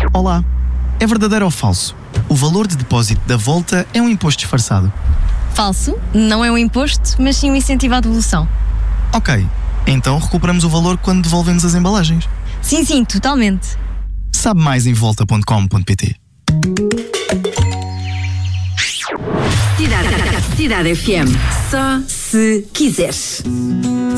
Olá, é verdadeiro ou falso? O valor de depósito da Volta é um imposto disfarçado. Falso, não é um imposto, mas sim um incentivo à devolução. Ok, então recuperamos o valor quando devolvemos as embalagens. Sim, totalmente. Sabe mais em volta.com.pt. Cidade FM. Só se quiseres.